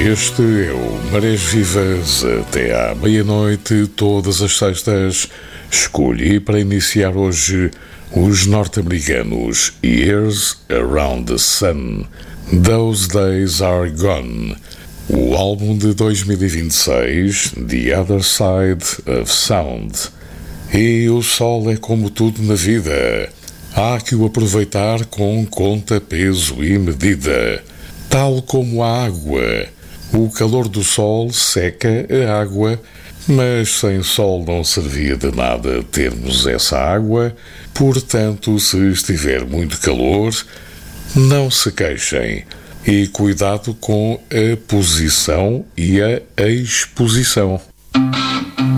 Este é o Marés Vivas até à meia-noite, todas as sextas. Escolhi para iniciar hoje os norte-americanos Years Around the Sun, Those Days Are Gone, o álbum de 2026, The Other Side of Sound. E o sol é como tudo na vida, há que o aproveitar com conta, peso e medida. Tal como a água, o calor do sol seca a água, mas sem sol não servia de nada termos essa água. Portanto, se estiver muito calor, não se queixem. E cuidado com a posição e a exposição.